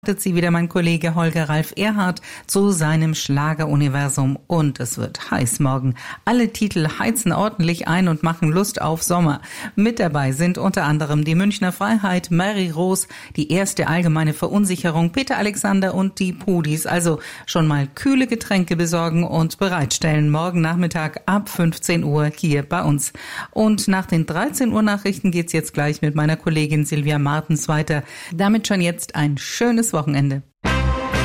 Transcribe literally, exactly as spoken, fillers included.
sie wieder mein Kollege Holger Ralf Erhardt zu seinem Schlageruniversum und es wird heiß morgen. Alle Titel heizen ordentlich ein und machen Lust auf Sommer. Mit dabei sind unter anderem die Münchner Freiheit, Mary Rose, die erste allgemeine Verunsicherung, Peter Alexander und die Pudis. Also schon mal kühle Getränke besorgen und bereitstellen. Morgen Nachmittag ab fünfzehn Uhr hier bei uns. Und nach den dreizehn Uhr Nachrichten geht's jetzt gleich mit meiner Kollegin Silvia Martens weiter. Damit schon jetzt ein schönes Wochenende.